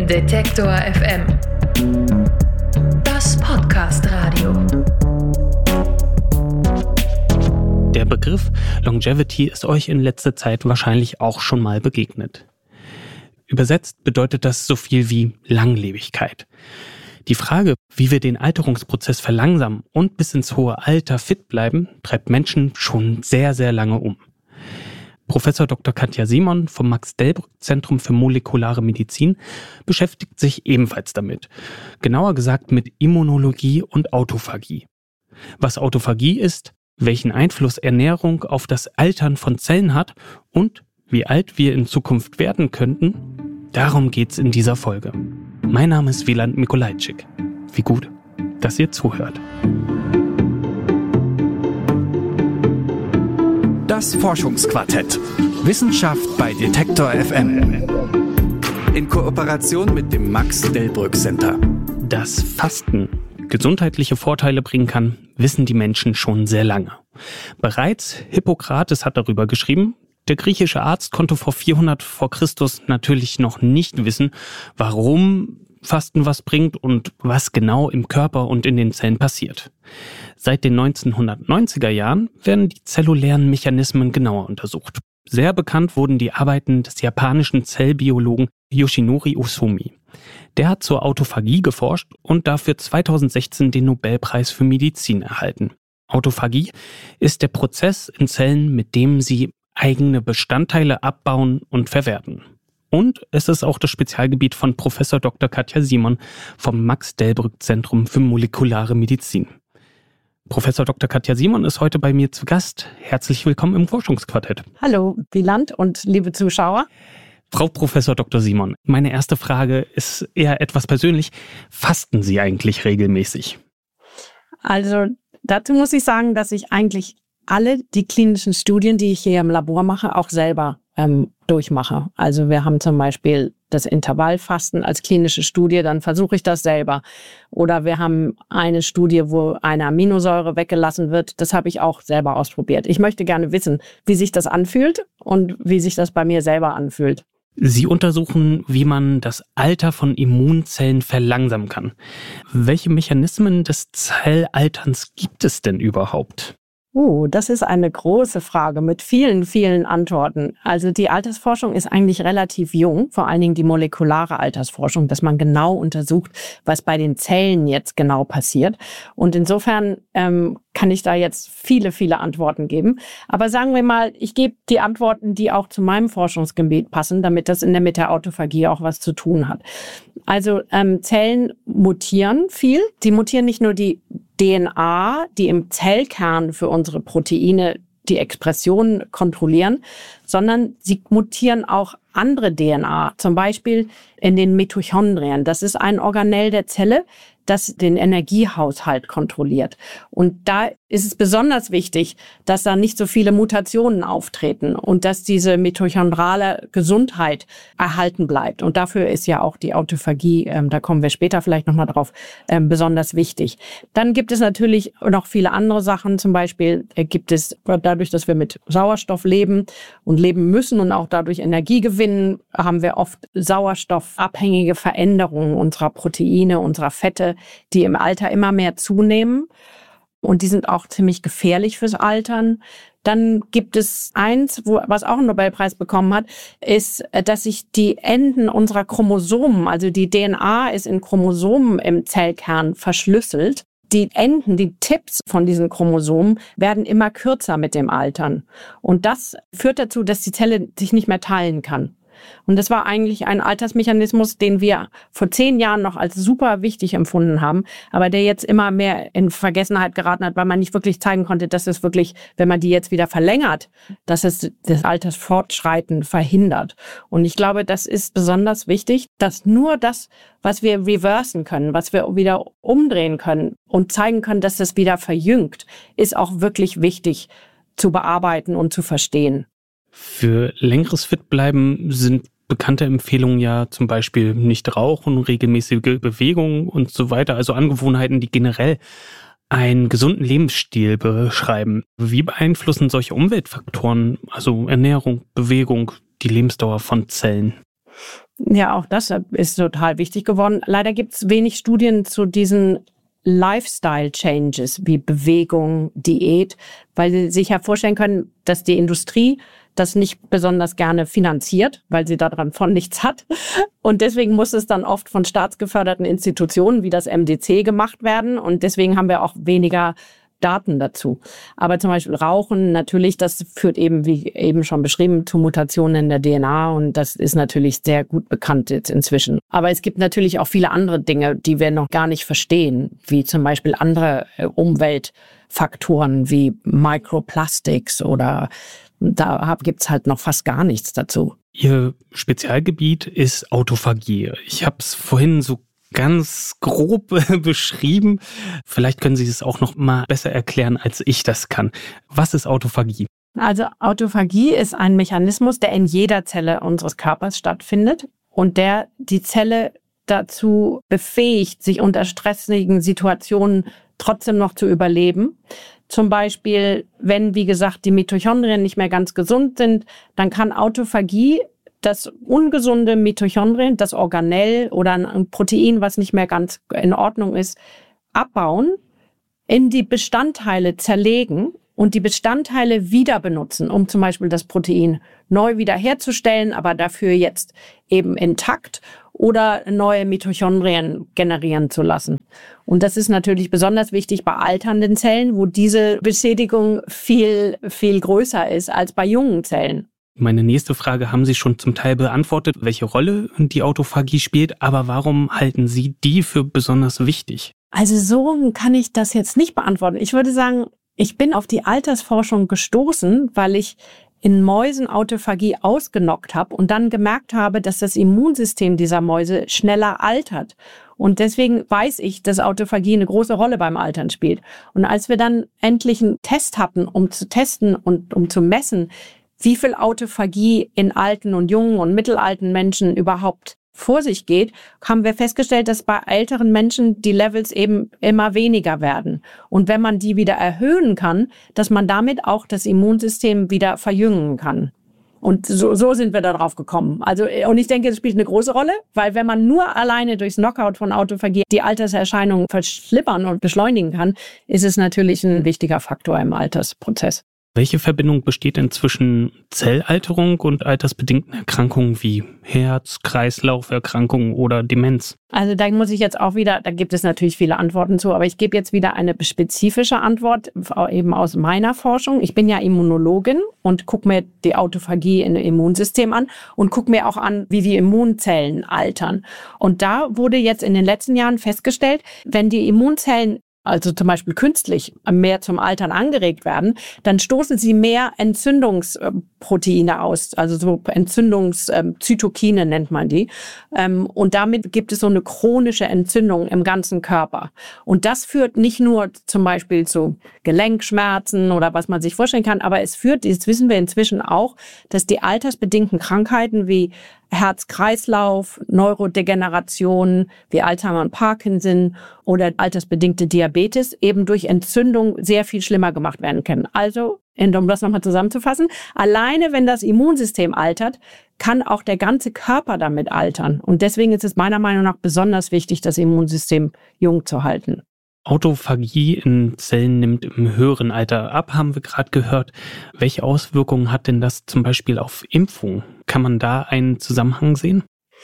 Detektor FM. Das Podcast-Radio. Der Begriff Longevity ist euch in letzter Zeit wahrscheinlich auch schon mal begegnet. Übersetzt bedeutet das so viel wie Langlebigkeit. Die Frage, wie wir den Alterungsprozess verlangsamen und bis ins hohe Alter fit bleiben, treibt Menschen schon sehr, sehr lange um. Professor Dr. Katja Simon vom Max-Delbrück-Zentrum für molekulare Medizin beschäftigt sich ebenfalls damit. Genauer gesagt mit Immunologie und Autophagie. Was Autophagie ist, welchen Einfluss Ernährung auf das Altern von Zellen hat und wie alt wir in Zukunft werden könnten, darum geht's in dieser Folge. Mein Name ist Wieland Mikolajczyk. Wie gut, dass ihr zuhört. Das Forschungsquartett. Wissenschaft bei Detektor FM. In Kooperation mit dem Max-Delbrück-Center. Dass Fasten gesundheitliche Vorteile bringen kann, wissen die Menschen schon sehr lange. Bereits Hippokrates hat darüber geschrieben. Der griechische Arzt konnte vor 400 vor Christus natürlich noch nicht wissen, warum Fasten was bringt und was genau im Körper und in den Zellen passiert. Seit den 1990er Jahren werden die zellulären Mechanismen genauer untersucht. Sehr bekannt wurden die Arbeiten des japanischen Zellbiologen Yoshinori Ohsumi. Der hat zur Autophagie geforscht und dafür 2016 den Nobelpreis für Medizin erhalten. Autophagie ist der Prozess in Zellen, mit dem sie eigene Bestandteile abbauen und verwerten. Und es ist auch das Spezialgebiet von Professor Dr. Katja Simon vom Max-Delbrück-Zentrum für molekulare Medizin. Professor Dr. Katja Simon ist heute bei mir zu Gast. Herzlich willkommen im Forschungsquartett. Hallo Wieland und liebe Zuschauer. Frau Professor Dr. Simon, meine erste Frage ist eher etwas persönlich. Fasten Sie eigentlich regelmäßig? Also dazu muss ich sagen, dass ich eigentlich alle die klinischen Studien, die ich hier im Labor mache, auch selber durchmache. Also wir haben zum Beispiel das Intervallfasten als klinische Studie, dann versuche ich das selber. Oder wir haben eine Studie, wo eine Aminosäure weggelassen wird. Das habe ich auch selber ausprobiert. Ich möchte gerne wissen, wie sich das anfühlt und wie sich das bei mir selber anfühlt. Sie untersuchen, wie man das Alter von Immunzellen verlangsamen kann. Welche Mechanismen des Zellalterns gibt es denn überhaupt? Das ist eine große Frage mit vielen, vielen Antworten. Also die Altersforschung ist eigentlich relativ jung, vor allen Dingen die molekulare Altersforschung, dass man genau untersucht, was bei den Zellen jetzt genau passiert. Und insofern kann ich da jetzt viele, viele Antworten geben. Aber sagen wir mal, ich gebe die Antworten, die auch zu meinem Forschungsgebiet passen, damit das mit der Autophagie auch was zu tun hat. Also Zellen mutieren viel. Die mutieren nicht nur die DNA, die im Zellkern für unsere Proteine die Expression kontrollieren, sondern sie mutieren auch andere DNA, zum Beispiel in den Mitochondrien. Das ist ein Organell der Zelle, das den Energiehaushalt kontrolliert. Und da ist es besonders wichtig, dass da nicht so viele Mutationen auftreten und dass diese mitochondrale Gesundheit erhalten bleibt. Und dafür ist ja auch die Autophagie, da kommen wir später vielleicht nochmal drauf, besonders wichtig. Dann gibt es natürlich noch viele andere Sachen. Zum Beispiel gibt es dadurch, dass wir mit Sauerstoff leben und leben müssen und auch dadurch Energie gewinnen, haben wir oft sauerstoffabhängige Veränderungen unserer Proteine, unserer Fette, die im Alter immer mehr zunehmen. Und die sind auch ziemlich gefährlich fürs Altern. Dann gibt es eins, was auch einen Nobelpreis bekommen hat, ist, dass sich die Enden unserer Chromosomen, also die DNA ist in Chromosomen im Zellkern verschlüsselt. Die Enden, die Tipps von diesen Chromosomen werden immer kürzer mit dem Altern. Und das führt dazu, dass die Zelle sich nicht mehr teilen kann. Und das war eigentlich ein Altersmechanismus, den wir vor 10 Jahren noch als super wichtig empfunden haben, aber der jetzt immer mehr in Vergessenheit geraten hat, weil man nicht wirklich zeigen konnte, dass es wirklich, wenn man die jetzt wieder verlängert, dass es das Altersfortschreiten verhindert. Und ich glaube, das ist besonders wichtig, dass nur das, was wir reversen können, was wir wieder umdrehen können und zeigen können, dass das wieder verjüngt, ist auch wirklich wichtig zu bearbeiten und zu verstehen. Für längeres Fitbleiben sind bekannte Empfehlungen ja zum Beispiel nicht rauchen, regelmäßige Bewegung und so weiter, also Angewohnheiten, die generell einen gesunden Lebensstil beschreiben. Wie beeinflussen solche Umweltfaktoren, also Ernährung, Bewegung, die Lebensdauer von Zellen? Ja, auch das ist total wichtig geworden. Leider gibt es wenig Studien zu diesen Lifestyle-Changes wie Bewegung, Diät, weil Sie sich ja vorstellen können, dass die Industrie das nicht besonders gerne finanziert, weil sie daran von nichts hat. Und deswegen muss es dann oft von staatsgeförderten Institutionen wie das MDC gemacht werden. Und deswegen haben wir auch weniger Daten dazu. Aber zum Beispiel Rauchen, natürlich, das führt eben, wie eben schon beschrieben, zu Mutationen in der DNA. Und das ist natürlich sehr gut bekannt jetzt inzwischen. Aber es gibt natürlich auch viele andere Dinge, die wir noch gar nicht verstehen, wie zum Beispiel andere Umweltfaktoren wie Microplastics oder da gibt's halt noch fast gar nichts dazu. Ihr Spezialgebiet ist Autophagie. Ich habe es vorhin so ganz grob beschrieben. Vielleicht können Sie es auch noch mal besser erklären, als ich das kann. Was ist Autophagie? Also Autophagie ist ein Mechanismus, der in jeder Zelle unseres Körpers stattfindet und der die Zelle dazu befähigt, sich unter stressigen Situationen trotzdem noch zu überleben. Zum Beispiel, wenn, wie gesagt, die Mitochondrien nicht mehr ganz gesund sind, dann kann Autophagie das ungesunde Mitochondrien, das Organell oder ein Protein, was nicht mehr ganz in Ordnung ist, abbauen, in die Bestandteile zerlegen und die Bestandteile wieder benutzen, um zum Beispiel das Protein neu wiederherzustellen, aber dafür jetzt eben intakt oder neue Mitochondrien generieren zu lassen. Und das ist natürlich besonders wichtig bei alternden Zellen, wo diese Beschädigung viel, viel größer ist als bei jungen Zellen. Meine nächste Frage haben Sie schon zum Teil beantwortet, welche Rolle die Autophagie spielt, aber warum halten Sie die für besonders wichtig? Also so kann ich das jetzt nicht beantworten. Ich würde sagen, ich bin auf die Altersforschung gestoßen, weil ich in Mäusen Autophagie ausgenockt habe und dann gemerkt habe, dass das Immunsystem dieser Mäuse schneller altert. Und deswegen weiß ich, dass Autophagie eine große Rolle beim Altern spielt. Und als wir dann endlich einen Test hatten, um zu testen und um zu messen, wie viel Autophagie in alten und jungen und mittelalten Menschen überhaupt vor sich geht, haben wir festgestellt, dass bei älteren Menschen die Levels eben immer weniger werden. Und wenn man die wieder erhöhen kann, dass man damit auch das Immunsystem wieder verjüngen kann. Und so sind wir da drauf gekommen. Also, und ich denke, das spielt eine große Rolle, weil wenn man nur alleine durchs Knockout von Autophagie die Alterserscheinungen verschlippern und beschleunigen kann, ist es natürlich ein wichtiger Faktor im Altersprozess. Welche Verbindung besteht denn zwischen Zellalterung und altersbedingten Erkrankungen wie Herz-Kreislauf-Erkrankungen oder Demenz? Also da muss ich jetzt auch wieder, da gibt es natürlich viele Antworten zu, aber ich gebe jetzt wieder eine spezifische Antwort, eben aus meiner Forschung. Ich bin ja Immunologin und gucke mir die Autophagie im Immunsystem an und gucke mir auch an, wie die Immunzellen altern. Und da wurde jetzt in den letzten Jahren festgestellt, wenn die Immunzellen also zum Beispiel künstlich mehr zum Altern angeregt werden, dann stoßen sie mehr Entzündungsproteine aus, also so Entzündungszytokine nennt man die. Und damit gibt es so eine chronische Entzündung im ganzen Körper. Und das führt nicht nur zum Beispiel zu Gelenkschmerzen oder was man sich vorstellen kann, aber es führt, das wissen wir inzwischen auch, dass die altersbedingten Krankheiten wie Herz-Kreislauf, Neurodegeneration wie Alzheimer und Parkinson oder altersbedingte Diabetes eben durch Entzündung sehr viel schlimmer gemacht werden können. Also, um das nochmal zusammenzufassen, alleine wenn das Immunsystem altert, kann auch der ganze Körper damit altern. Und deswegen ist es meiner Meinung nach besonders wichtig, das Immunsystem jung zu halten. Autophagie in Zellen nimmt im höheren Alter ab, haben wir gerade gehört. Welche Auswirkungen hat denn das zum Beispiel auf Impfungen? Kann man da einen Zusammenhang sehen?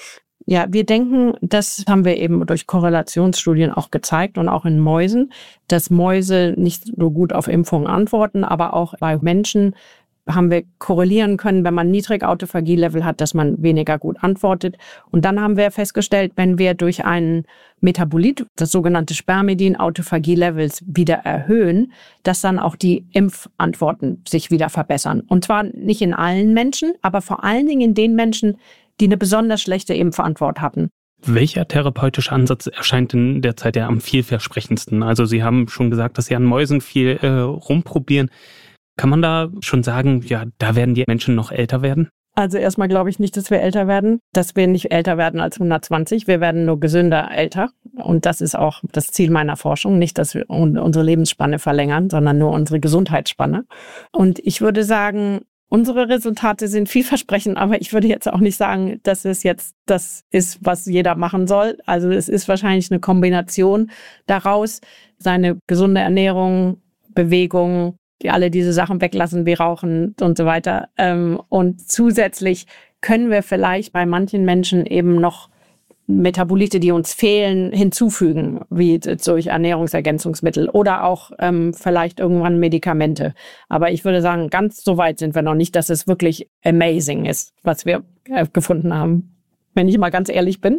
Ja, wir denken, das haben wir eben durch Korrelationsstudien auch gezeigt und auch in Mäusen, dass Mäuse nicht so gut auf Impfungen antworten, aber auch bei Menschen haben wir korrelieren können, wenn man niedrige Autophagie-Level hat, dass man weniger gut antwortet. Und dann haben wir festgestellt, wenn wir durch einen Metabolit, das sogenannte Spermidin, Autophagie-Levels wieder erhöhen, dass dann auch die Impfantworten sich wieder verbessern. Und zwar nicht in allen Menschen, aber vor allen Dingen in den Menschen, die eine besonders schlechte Impfantwort hatten. Welcher therapeutische Ansatz erscheint in der Zeit am vielversprechendsten? Also Sie haben schon gesagt, dass Sie an Mäusen viel rumprobieren. Kann man da schon sagen, ja, da werden die Menschen noch älter werden? Also erstmal glaube ich nicht, dass wir älter werden, dass wir nicht älter werden als 120. Wir werden nur gesünder älter. Und das ist auch das Ziel meiner Forschung. Nicht, dass wir unsere Lebensspanne verlängern, sondern nur unsere Gesundheitsspanne. Und ich würde sagen, Unsere Resultate sind vielversprechend, aber ich würde jetzt auch nicht sagen, dass es jetzt das ist, was jeder machen soll. Also es ist wahrscheinlich eine Kombination daraus, seine gesunde Ernährung, Bewegung, alle diese Sachen weglassen wie Rauchen und so weiter. Und zusätzlich können wir vielleicht bei manchen Menschen eben noch Metabolite, die uns fehlen, hinzufügen, wie durch Ernährungsergänzungsmittel oder auch vielleicht irgendwann Medikamente. Aber ich würde sagen, ganz so weit sind wir noch nicht, dass es wirklich amazing ist, was wir gefunden haben, wenn ich mal ganz ehrlich bin.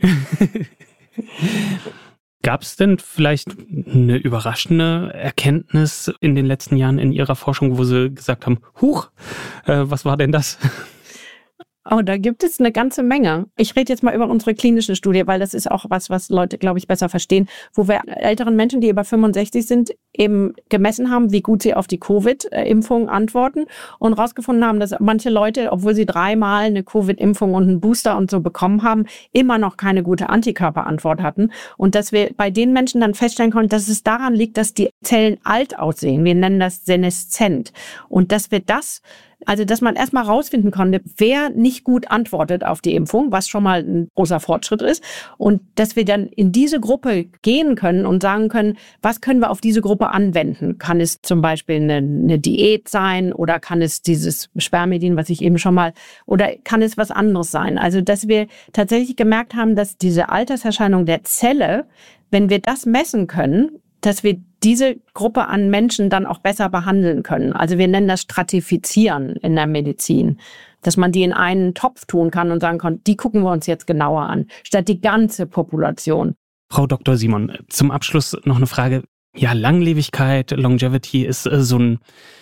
Gab es denn vielleicht eine überraschende Erkenntnis in den letzten Jahren in Ihrer Forschung, wo Sie gesagt haben, huch, was war denn das? Oh, da gibt es eine ganze Menge. Ich rede jetzt mal über unsere klinische Studie, weil das ist auch was Leute, glaube ich, besser verstehen, wo wir älteren Menschen, die über 65 sind, eben gemessen haben, wie gut sie auf die Covid-Impfung antworten und rausgefunden haben, dass manche Leute, obwohl sie 3-mal eine Covid-Impfung und einen Booster und so bekommen haben, immer noch keine gute Antikörperantwort hatten und dass wir bei den Menschen dann feststellen konnten, dass es daran liegt, dass die Zellen alt aussehen. Wir nennen das seneszent und dass wir dass man erstmal rausfinden konnte, wer nicht gut antwortet auf die Impfung, was schon mal ein großer Fortschritt ist. Und dass wir dann in diese Gruppe gehen können und sagen können, was können wir auf diese Gruppe anwenden? Kann es zum Beispiel eine Diät sein oder kann es dieses Spermidin, was ich eben schon mal, oder kann es was anderes sein? Also, dass wir tatsächlich gemerkt haben, dass diese Alterserscheinung der Zelle, wenn wir das messen können, dass wir diese Gruppe an Menschen dann auch besser behandeln können. Also wir nennen das Stratifizieren in der Medizin, dass man die in einen Topf tun kann und sagen kann, die gucken wir uns jetzt genauer an, statt die ganze Population. Frau Dr. Simon, zum Abschluss noch eine Frage. Ja, Langlebigkeit, Longevity ist so ein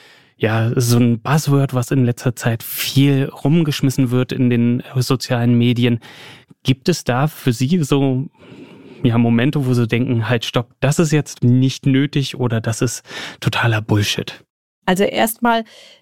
Buzzword, was in letzter Zeit viel rumgeschmissen wird in den sozialen Medien. Gibt es da für Sie so Momente, wo Sie denken, halt stopp, das ist jetzt nicht nötig oder das ist totaler Bullshit? Also erstmal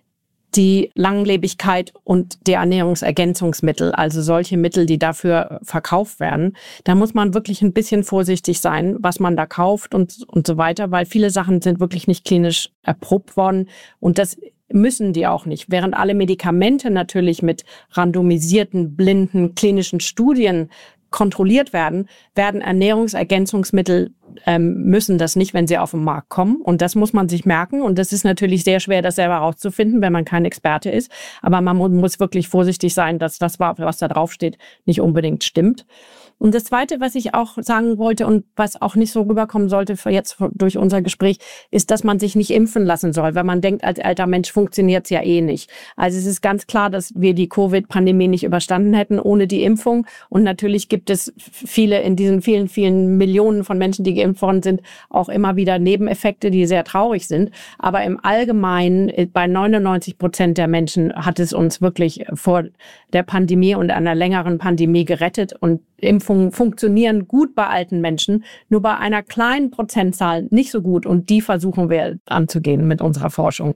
die Langlebigkeit und die Ernährungsergänzungsmittel, also solche Mittel, die dafür verkauft werden. Da muss man wirklich ein bisschen vorsichtig sein, was man da kauft und so weiter, weil viele Sachen sind wirklich nicht klinisch erprobt worden und das müssen die auch nicht. Während alle Medikamente natürlich mit randomisierten, blinden, klinischen Studien kontrolliert werden Ernährungsergänzungsmittel müssen das nicht, wenn sie auf den Markt kommen. Und das muss man sich merken. Und das ist natürlich sehr schwer, das selber rauszufinden, wenn man kein Experte ist. Aber man muss wirklich vorsichtig sein, dass das, was da draufsteht, nicht unbedingt stimmt. Und das Zweite, was ich auch sagen wollte und was auch nicht so rüberkommen sollte für jetzt durch unser Gespräch, ist, dass man sich nicht impfen lassen soll, weil man denkt, als alter Mensch funktioniert es ja eh nicht. Also es ist ganz klar, dass wir die Covid-Pandemie nicht überstanden hätten ohne die Impfung. Und natürlich gibt es viele in diesen vielen, vielen Millionen von Menschen, die geimpft worden sind, auch immer wieder Nebeneffekte, die sehr traurig sind. Aber im Allgemeinen, bei 99% der Menschen hat es uns wirklich vor der Pandemie und einer längeren Pandemie gerettet. Und Impfungen funktionieren gut bei alten Menschen, nur bei einer kleinen Prozentzahl nicht so gut. Und die versuchen wir anzugehen mit unserer Forschung.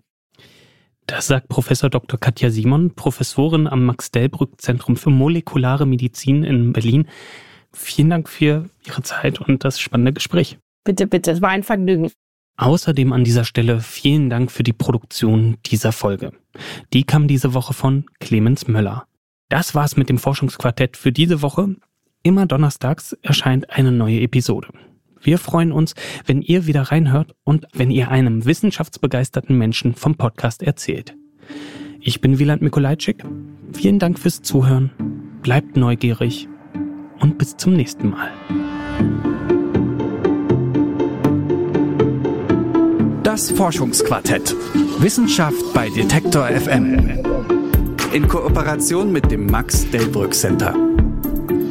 Das sagt Professor Dr. Katja Simon, Professorin am Max-Delbrück-Zentrum für molekulare Medizin in Berlin. Vielen Dank für Ihre Zeit und das spannende Gespräch. Bitte, bitte, es war ein Vergnügen. Außerdem an dieser Stelle vielen Dank für die Produktion dieser Folge. Die kam diese Woche von Clemens Möller. Das war's mit dem Forschungsquartett für diese Woche. Immer donnerstags erscheint eine neue Episode. Wir freuen uns, wenn ihr wieder reinhört und wenn ihr einem wissenschaftsbegeisterten Menschen vom Podcast erzählt. Ich bin Wieland Mikolajczyk. Vielen Dank fürs Zuhören. Bleibt neugierig und bis zum nächsten Mal. Das Forschungsquartett. Wissenschaft bei Detektor FM. In Kooperation mit dem Max-Delbrück Center.